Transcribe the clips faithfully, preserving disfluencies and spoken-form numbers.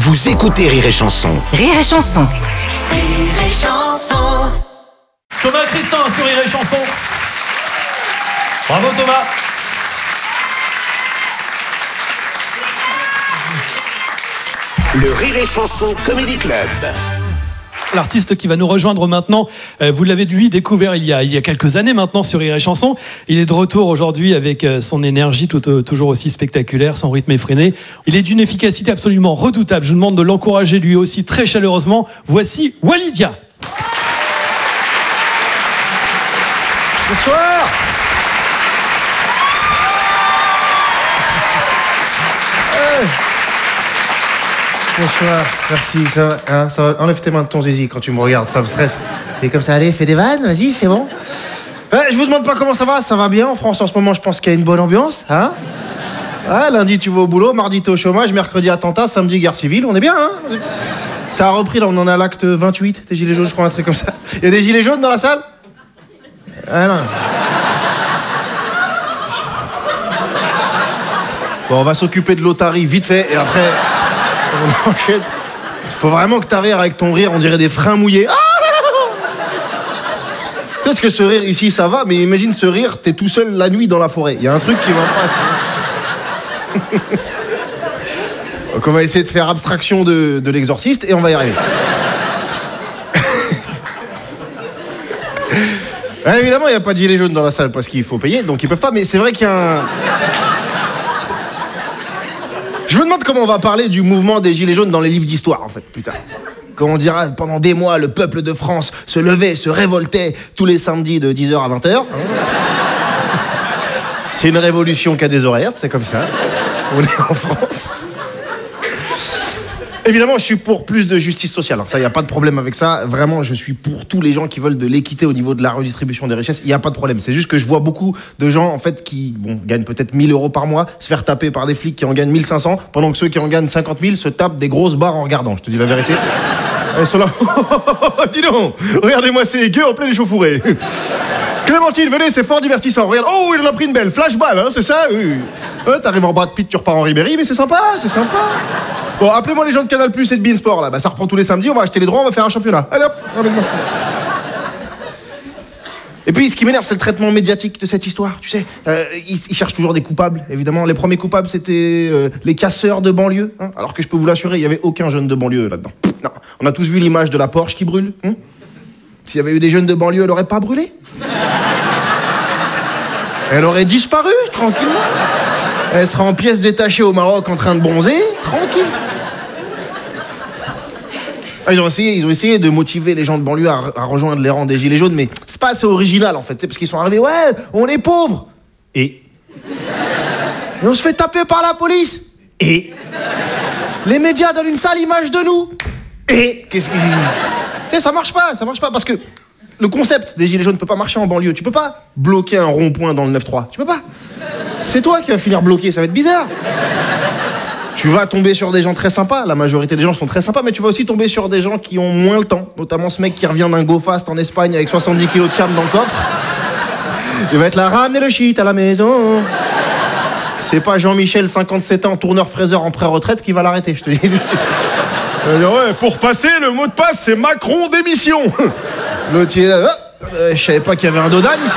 Vous écoutez Rire et Chanson. Rire et Chanson. Rire et Chanson. Thomas Tristan sur Rire et Chanson. Bravo Thomas. Le Rire et Chanson Comedy Club. L'artiste qui va nous rejoindre maintenant, euh, vous l'avez lui découvert il y, a, il y a quelques années maintenant sur Rire et Chanson. Il est de retour aujourd'hui avec euh, son énergie tout, euh, toujours aussi spectaculaire, son rythme effréné. Il est d'une efficacité absolument redoutable. Je vous demande de l'encourager lui aussi très chaleureusement. Voici Walidia. Bonsoir. Hey. Bonsoir, merci, ça va, hein, ça va. Enlève tes mains de ton zizi quand tu me regardes, ça me stresse. Et comme ça, allez, fais des vannes, vas-y, c'est bon. Ouais, je vous demande pas comment ça va, ça va bien en France en ce moment, je pense qu'il y a une bonne ambiance, hein. Ah, lundi tu vas au boulot, mardi t'es au chômage, mercredi attentat, samedi guerre civile, on est bien, hein. Ça a repris, là on en a à l'acte vingt-huit, des gilets jaunes, je crois, un truc comme ça. Il y a des gilets jaunes dans la salle? Ah non. Bon, on va s'occuper de l'otarie vite fait, et après... on enchaîne. Faut vraiment que t'arrives avec ton rire, on dirait des freins mouillés. Ah Peut-être que ce rire ici ça va, mais imagine ce rire, t'es tout seul la nuit dans la forêt. Il y a un truc qui va pas. Donc on va essayer de faire abstraction de, de l'exorciste et on va y arriver. Ouais, évidemment, il n'y a pas de gilet jaune dans la salle parce qu'il faut payer, donc ils peuvent pas, mais c'est vrai qu'il y a un... Je me demande comment on va parler du mouvement des gilets jaunes dans les livres d'histoire, en fait, putain. Quand on dira, pendant des mois, le peuple de France se levait, se révoltait tous les samedis de dix heures à vingt heures. C'est une révolution qui a des horaires, c'est comme ça. On est en France. Évidemment, je suis pour plus de justice sociale. Ça, il n'y a pas de problème avec ça. Vraiment, je suis pour tous les gens qui veulent de l'équité au niveau de la redistribution des richesses. Il n'y a pas de problème. C'est juste que je vois beaucoup de gens, en fait, qui bon, gagnent peut-être mille euros par mois, se faire taper par des flics qui en gagnent mille cinq cents, pendant que ceux qui en gagnent cinquante mille se tapent des grosses barres en regardant. Je te dis la vérité. Ils sont là. Dis donc, regardez-moi ces gueux en pleine échauffourée. Clémentine, venez, c'est fort divertissant. Regarde, oh, il en a pris une belle. Flashball, hein, c'est ça? Oui. Ouais, t'arrives en Brad Pitt, tu repars en Ribéry, mais c'est sympa, c'est sympa. Bon, appelez-moi les gens de Canal Plus et de Beansport, là. Bah, ça reprend tous les samedis, on va acheter les droits, on va faire un championnat. Allez hop, ramène-moi ça. Et puis, ce qui m'énerve, c'est le traitement médiatique de cette histoire, tu sais. Euh, ils, ils cherchent toujours des coupables, évidemment. Les premiers coupables, c'était euh, les casseurs de banlieue. Hein, alors que je peux vous l'assurer, il n'y avait aucun jeune de banlieue là-dedans. Non. On a tous vu l'image de la Porsche qui brûle. Hein. S'il y avait eu des jeunes de banlieue, elle n'aurait pas brûlé. Elle aurait disparu, tranquillement. Elle sera en pièces détachées au Maroc en train de bronzer, tranquille. Ah, ils, ont essayé, ils ont essayé de motiver les gens de banlieue à, à rejoindre les rangs des gilets jaunes, mais c'est pas assez original en fait, parce qu'ils sont arrivés, ouais, on est pauvres. Et... Et on se fait taper par la police. Et... Les médias donnent une sale image de nous. Et... Qu'est-ce qui... Tu sais, ça marche pas, ça marche pas, parce que... Le concept des gilets jaunes ne peut pas marcher en banlieue. Tu peux pas bloquer un rond-point dans le neuf trois. Tu peux pas. C'est toi qui vas finir bloqué, ça va être bizarre. Tu vas tomber sur des gens très sympas. La majorité des gens sont très sympas, mais tu vas aussi tomber sur des gens qui ont moins le temps. Notamment ce mec qui revient d'un go fast en Espagne avec soixante-dix kilos de cam dans le coffre. Il va être là, ramener le shit à la maison. C'est pas Jean-Michel, cinquante-sept ans, tourneur-fraiseur en pré-retraite qui va l'arrêter, je te dis. Euh, ouais, pour passer, le mot de passe, c'est Macron démission. L'autre, il est là, oh, euh, je savais pas qu'il y avait un Dodan ici.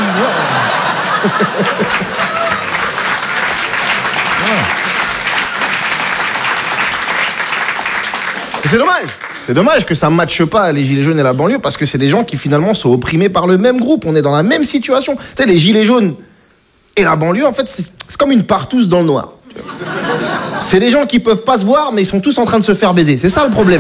C'est dommage. C'est dommage que ça ne matche pas les gilets jaunes et la banlieue, parce que c'est des gens qui finalement sont opprimés par le même groupe. On est dans la même situation. Tu sais, les gilets jaunes et la banlieue, en fait, c'est, c'est comme une partouze dans le noir. C'est des gens qui peuvent pas se voir, mais ils sont tous en train de se faire baiser. C'est ça le problème.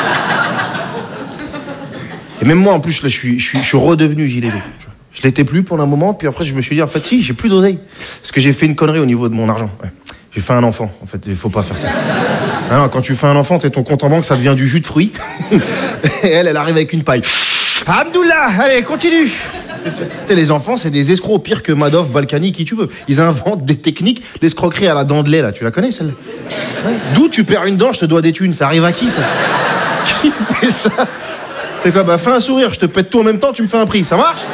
Et même moi, en plus, là, je suis, je suis, je suis redevenu gilet jaune. Je l'étais plus pendant un moment, puis après, je me suis dit, en fait, si, j'ai plus d'oseille. Parce que j'ai fait une connerie au niveau de mon argent. Ouais. J'ai fait un enfant, en fait, il faut pas faire ça. Ah non, quand tu fais un enfant, t'es ton compte en banque, ça devient du jus de fruits. Et elle, elle arrive avec une paille. Abdullah, allez, continue. Tu sais, les enfants, c'est des escrocs pires que Madoff, Balkany, qui tu veux. Ils inventent des techniques, l'escroquerie à la dent de lait, là, tu la connais, celle-là? Ouais. D'où tu perds une dent, je te dois des thunes. Ça arrive à qui, ça? Qui fait ça? C'est quoi? Bah, fais un sourire, je te pète tout en même temps, tu me fais un prix. Ça marche?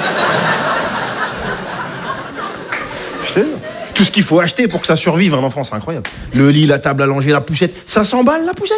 Je te... Tout ce qu'il faut acheter pour que ça survive, un enfant, c'est incroyable. Le lit, la table à langer, la poussette. cinq cents balles, la poussette?